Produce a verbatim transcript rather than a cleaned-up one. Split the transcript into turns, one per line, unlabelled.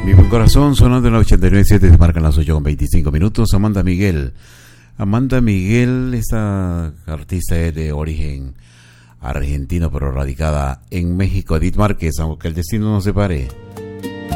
Mi buen corazón sonando en la ochenta y nueve punto siete, te marcan las ocho con veinticinco minutos. Amanda Miguel. Amanda Miguel, esta artista es de origen argentino pero radicada en México. Edith Márquez, aunque el destino nos separe.